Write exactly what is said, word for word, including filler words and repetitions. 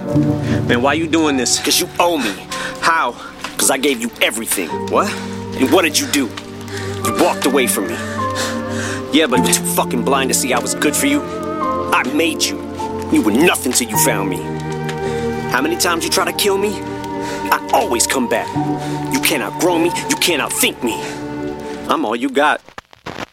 Man, why you doing this? Because you owe me. How? Because I gave you everything. What? And what did you do? You walked away from me. Yeah, but You were too fucking blind to see I was good for you. I made you. You were nothing till you found me. How many times you try to kill me? I always come back. You can't outgrow me. You can't outthink me. I'm all you got.